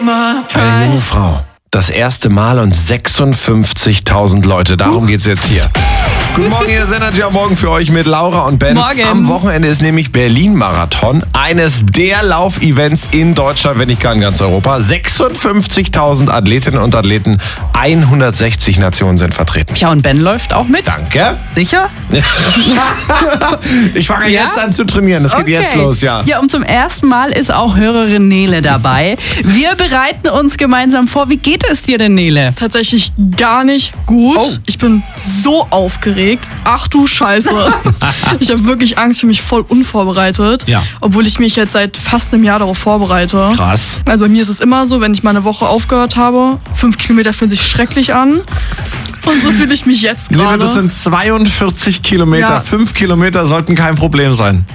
Eine junge Frau. Das erste Mal und 56.000 Leute. Darum geht's jetzt hier. Guten Morgen, hier ist Energy am Morgen für euch mit Laura und Ben. Morgen. Am Wochenende ist nämlich Berlin-Marathon. Eines der Laufevents in Deutschland, wenn nicht gar in ganz Europa. 56.000 Athletinnen und Athleten, 160 Nationen sind vertreten. Ja, und Ben läuft auch mit? Danke. Sicher? Ich fange jetzt an zu trainieren. Das geht jetzt los, ja. Ja, und zum ersten Mal ist auch Hörerin Nele dabei. Wir bereiten uns gemeinsam vor. Wie geht es dir denn, Nele? Tatsächlich gar nicht gut. Oh. Ich bin so aufgeregt. Ach du Scheiße. Ich habe wirklich Angst, für mich voll unvorbereitet. Ja. Obwohl ich mich jetzt seit fast einem Jahr darauf vorbereite. Krass. Also bei mir ist es immer so, wenn ich mal eine Woche aufgehört habe, 5 Kilometer fühlen sich schrecklich an. Und so fühle ich mich jetzt Liebe, gerade. das sind 42 Kilometer. Ja. 5 Kilometer sollten kein Problem sein.